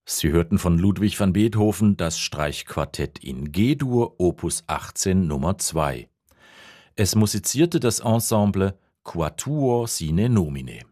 Sie hörten von Ludwig van Beethoven das Streichquartett in G-Dur Opus 18 Nummer 2. Es musizierte das Ensemble Quatuor sine nomine.